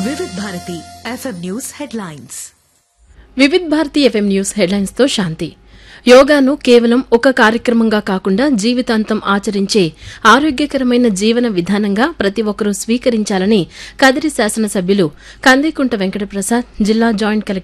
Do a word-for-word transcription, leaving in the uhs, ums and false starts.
Vividh Bharati FM news headlines. Vividh Bharati FM news headlines తో శాంతి. యోగాను కేవలం ఒక కార్యక్రమంగా కాకుండా జీవితాంతం ఆచరించే ఆరోగ్యకరమైన జీవన విధానంగా ప్రతి ఒక్కరూ స్వీకరించాలని కదిరి శాసనసభ్యులు కందికుంట వెంకటప్రసాద్ జిల్లా జాయింట్ కలెక్టర్